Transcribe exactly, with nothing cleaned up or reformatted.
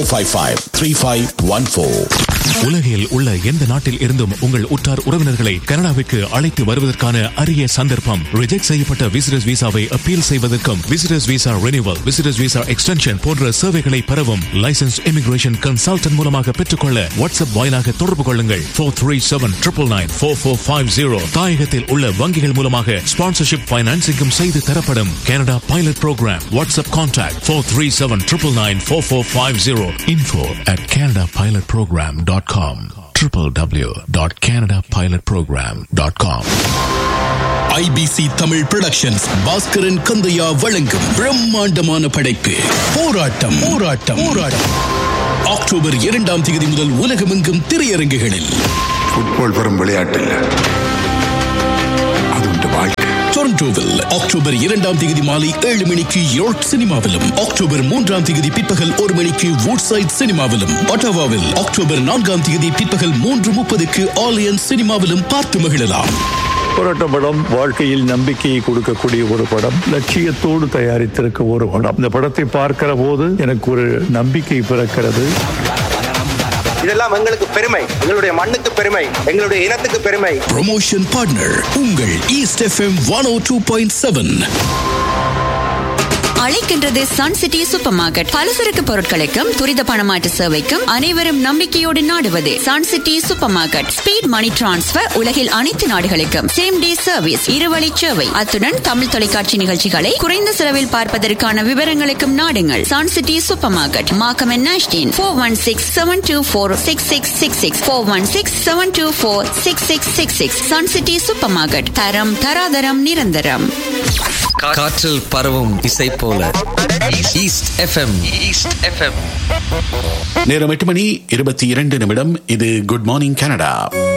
five five three five one four. உலகில் உள்ள எந்த நாட்டில் இருந்தும் உங்கள் உற்றார் உறவினர்களை கனடாவிற்கு அழைத்து வருவதற்கான அரிய சந்தர்ப்பம். ரிஜெக்ட் செய்யப்பட்ட விசிட்டர்ஸ் விசாவை அப்பீல் செய்வதற்கும், visitors visa renewal, visitors visa extension போன்ற சேவைகளை பெறவும் லைசன்ஸ் இமிகிரேஷன் கன்சல்டன்ட் மூலமாக பெற்றுக்கொள்ள வாட்ஸ்அப் வாயிலாக தொடர்பு கொள்ளுங்கள். Four three seven triple nine four four five zero. தாயகத்தில் உள்ள வங்கிகள் மூலமாக ஸ்பான்சர்ஷிப் பைனான்சிங்கும் செய்து தரப்படும். Canada pilot program. WhatsApp contact four three seven triple nine four four five zero. Info at canada pilot program dot com. w w w dot canada pilot program dot com. I B C Tamil productions Bhaskaran Kandaiah வழங்கும் பிரம்மாண்டமான படைப்பு போராட்டம் போராட்டம் போராட்டம். October இரண்டாம் தேதி முதல் உலகமெங்கும் திரையரங்குகளில். ஃபுட்பால் வெறும் விளையாட்டு இல்ல, அது உண்டு வாழ்க்கை. டொரண்டோவில் அக்டோபர் இரண்டாம் தேதி மாலை ஏழு மணிக்கு யோர்க் சினிமாவிலும், அக்டோபர் மூன்றாம் தேதி பிற்பகல் ஒரு மணிக்கு வூட்சைட் சினிமாவிலும், ஒட்டாவாவில் அக்டோபர் நான்காம் தேதி பிற்பகல் மூன்று முப்பதுக்கு ஆலியன்ஸ் சினிமாவிலும் பார்த்து மகிழலாம். போராட்ட படம் வாழ்க்கையில் நம்பிக்கையை கொடுக்கக்கூடிய ஒரு படம், லட்சியத்தோடு தயாரித்திருக்க ஒரு படம். இந்த படத்தை பார்க்கிற போது எனக்கு ஒரு நம்பிக்கை பிறக்கிறது. இதெல்லாம் எங்களுக்கு பெருமை, எங்களுடைய மண்ணுக்கு பெருமை, எங்களுடைய இனத்துக்கு பெருமை. ப்ரமோஷன் பார்ட்னர் உங்கள் ஈஸ்ட் எஃப்எம் ஒன் ஓ டூ பாயிண்ட் செவன். அழைக்கின்றது சன் சிட்டி சூப்பர் மார்க்கெட். பலசரக்கு பொருட்களுக்கும் துரித பணமாற்று சேவைக்கும் அனைவரும் நம்பிக்கையோடு நாடுவது Sun city super market. Speed மணி டிரான்ஸ்பர் உலகில் அனைத்து நாடுகளுக்கும் சேம் டே சர்வீஸ், இருவழி சேவை. அத்துடன் தமிழ் தொலைக்காட்சி நிகழ்ச்சிகளை குறைந்த செலவில் பார்ப்பதற்கான விவரங்களுக்கும் நாடுங்கள் Sun city super market. Markham and நாஷ்டின் four one six seven two four six six six six four one six seven two four six six six six. Sun city super market. தரம் தராதரம் நிரந்தரம். காற்றில் பரவும் இசை போல ஈஸ்ட் எஃப்எம். East FM. நேரம் எட்டு மணி இருபத்தி இரண்டு நிமிடம். இது குட் மார்னிங் கனடா.